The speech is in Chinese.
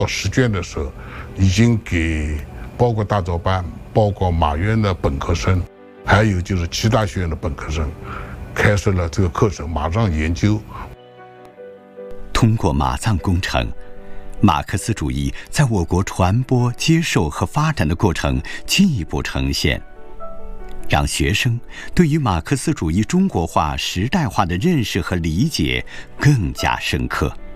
试卷的时候，已经给包括大专班、包括马院的本科生，还有就是其他学院的本科生，开设了这个课程，马上研究。 通过马藏工程，马克思主义在我国传播、接受和发展的过程进一步呈现，让学生对于马克思主义中国化、时代化的认识和理解更加深刻。